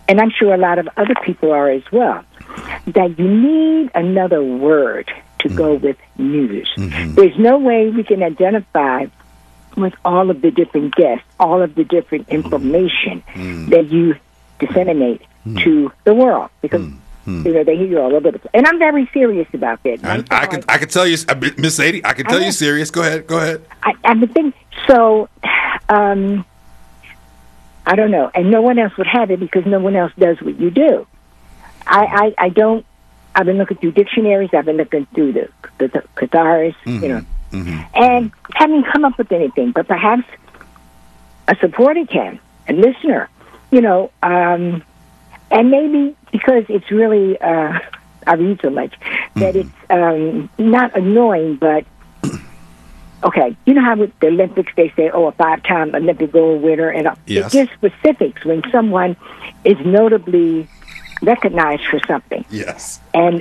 and I'm sure a lot of other people are as well, that you need another word to go with news. There's no way we can identify with all of the different guests, all of the different information that you disseminate to the world, because they hear you all over the place. And I'm very serious about that. I can tell you, Miss Sadie, I can tell you serious. Go ahead. I would think so. I don't know, and no one else would have it because no one else does what you do. I don't. I've been looking through dictionaries. I've been looking through the thesaurus, and haven't come up with anything. But perhaps a supporter can, a listener, and maybe because it's really I read so much that it's not annoying, but okay. You know how with the Olympics they say, a 5-time Olympic gold winner, and it gives specifics when someone is notably recognized for something. Yes. And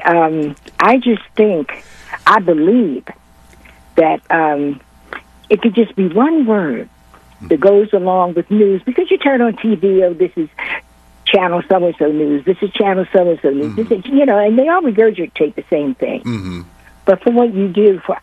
I believe that it could just be one word that goes along with news, because you turn on TV, this is channel so-and-so news, this is channel so-and-so news, this is, and they all regurgitate the same thing. But for what you do for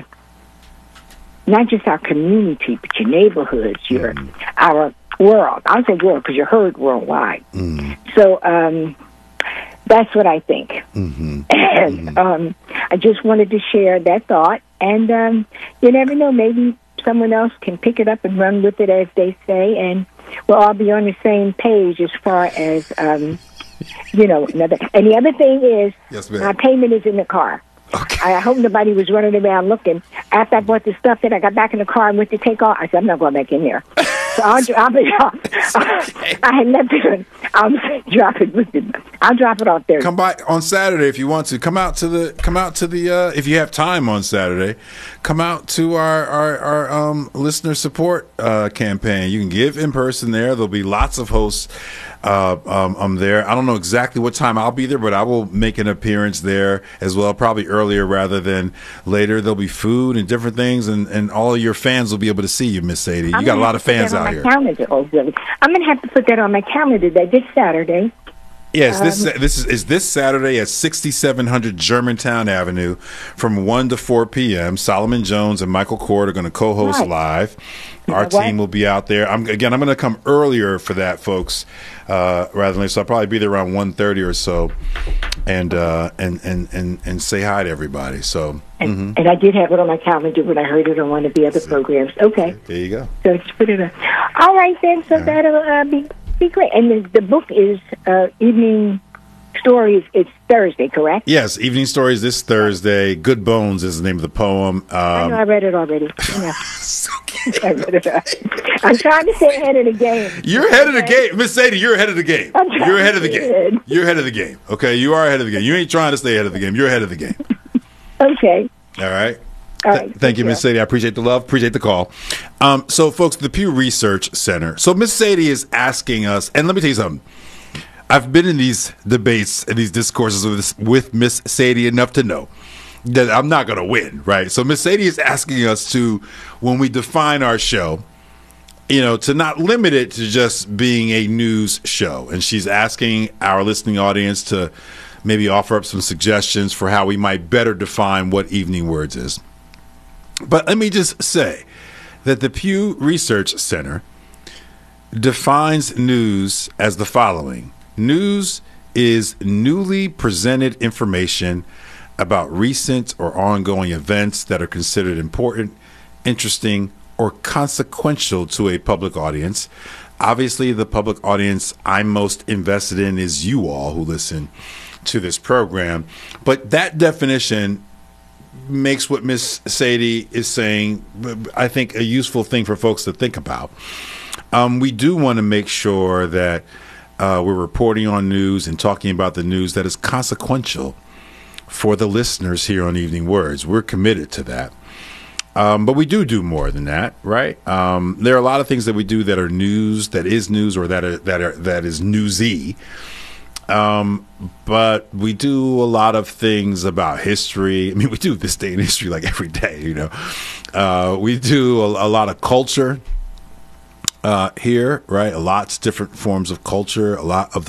not just our community, but your neighborhoods, our world. I'll say world because you're heard worldwide. So that's what I think. And I just wanted to share that thought. And you never know, maybe someone else can pick it up and run with it, as they say, and we'll all be on the same page as far as, another. And the other thing is, my payment is in the car. Okay. I hope nobody was running around looking. After I bought the stuff, then I got back in the car and went to take off. I said, I'm not going back in there. So I had left it. I'll drop it with them. I'll drop it off there. Come by on Saturday if you want to. Come out to the if you have time on Saturday. Come out to our listener support campaign. You can give in person there. There'll be lots of hosts. I'm there. I don't know exactly what time I'll be there, but I will make an appearance there as well, probably earlier rather than later. There'll be food and different things, and all of your fans will be able to see you, Miss Sadie. You got a lot of fans out here. Oh, really? I'm going to have to put that on my calendar this Saturday. Yes, this is this Saturday at 6700 Germantown Avenue from 1 to 4 p.m. Solomon Jones and Michael Cord are going to co-host live. Our team will be out there. I'm going to come earlier for that, folks, rather than later. So I'll probably be there around 1:30 or so, and say hi to everybody. So and I did have it on my calendar when I heard it on one of the other programs. Okay, there you go. So just put it on. All right then. So that'll be great. And the book is Evening Stories. It's Thursday, correct? Yes, Evening Stories this Thursday. Good Bones is the name of the poem. I know I read it already. I read it. I'm trying to stay ahead of the game. You're ahead of the game. Miss Sadie, you're ahead of the game. You're ahead of the game. You're ahead of the game. Okay, you are ahead of the game. You ain't trying to stay ahead of the game. You're ahead of the game. Okay. All right. All right. Thank you, Miss Sadie. I appreciate the love. Appreciate the call. So, folks, the Pew Research Center. So, Miss Sadie is asking us, and let me tell you something. I've been in these debates and these discourses with Miss Sadie enough to know that I'm not going to win, right? So, Miss Sadie is asking us to, when we define our show, to not limit it to just being a news show. And she's asking our listening audience to maybe offer up some suggestions for how we might better define what Evening Words is. But let me just say that the Pew Research Center defines news as the following. News is newly presented information about recent or ongoing events that are considered important, interesting, or consequential to a public audience. Obviously, the public audience I'm most invested in is you all who listen to this program. But that definition makes what Miss Sadie is saying, I think, a useful thing for folks to think about. We do want to make sure that we're reporting on news and talking about the news that is consequential for the listeners here on Evening Words. We're committed to that. But we do more than that, right? There are a lot of things that we do that are news, that is news, or that is newsy. But we do a lot of things about history. I mean, we do this day in history like every day, we do a lot of culture here, right? Lots of different forms of culture, a lot of